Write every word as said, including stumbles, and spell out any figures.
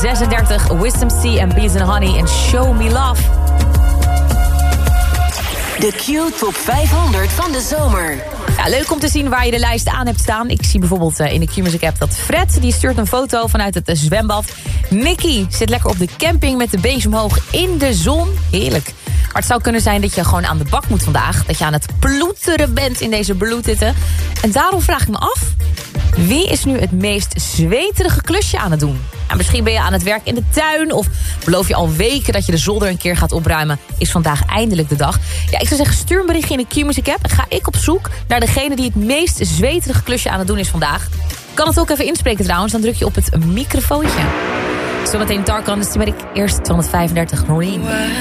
zesendertig, Wisdom C en Bees and Honey en Show Me Love. De Q Top vijfhonderd van de zomer. Ja, leuk om te zien waar je de lijst aan hebt staan. Ik zie bijvoorbeeld uh, in de Q-Music app dat Fred... die stuurt een foto vanuit het uh, zwembad. Nicky zit lekker op de camping met de beest omhoog in de zon. Heerlijk. Maar het zou kunnen zijn dat je gewoon aan de bak moet vandaag. Dat je aan het ploeteren bent in deze bloedhitte. En daarom vraag ik me af... wie is nu het meest zweterige klusje aan het doen? Nou, misschien ben je aan het werk in de tuin... of beloof je al weken dat je de zolder een keer gaat opruimen... is vandaag eindelijk de dag. Ja, ik zou zeggen, stuur een berichtje in de Q-Music app... en ga ik op zoek naar degene die het meest zweterige klusje aan het doen is vandaag. Kan het ook even inspreken trouwens, dan druk je op het microfoontje. Zometeen Tarkan, dus die ben ik eerst tweehonderdvijfendertig, Noreen.